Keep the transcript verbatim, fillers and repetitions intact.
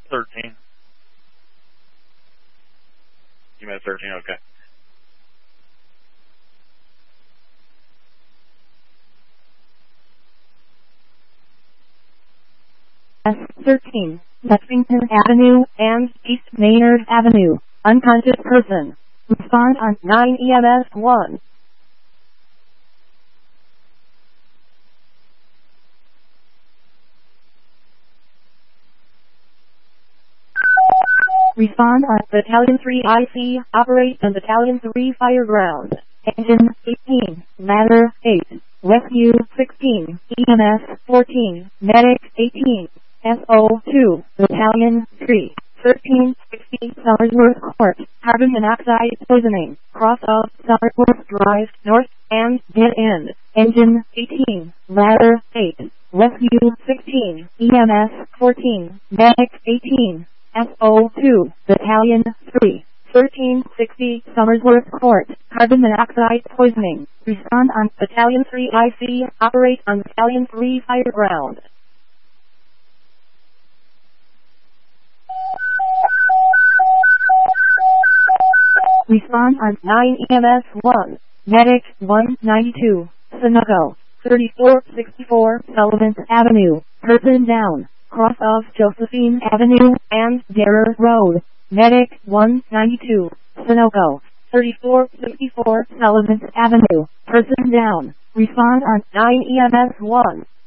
thirteen. You made thirteen, okay. S thirteen, Lexington Avenue and East Maynard Avenue. Unconscious person. Respond on nine E M S one. Respond on Battalion three I C. Operate on Battalion three Fireground. Engine eighteen. Ladder eight. Rescue sixteen. E M S fourteen. Medic eighteen. S O two. Battalion three. thirteen sixty Summersworth Court. Carbon monoxide poisoning. Cross of Summersworth Drive North and dead end. Engine eighteen. Ladder eight. Rescue sixteen. E M S fourteen. Medic eighteen. S O two, Battalion three, thirteen sixty Summersworth Court, carbon monoxide poisoning. Respond on Battalion three I C. Operate on Battalion three Fireground. Respond on nine E M S one. Medic one ninety-two, Sunoco, thirty-four sixty-four Sullivan Avenue. Person down. Cross of Josephine Avenue and Darrer Road. Medic one ninety-two, Sunoco, thirty-four sixty-four Sullivan Avenue. Person down. Respond on nine E M S one.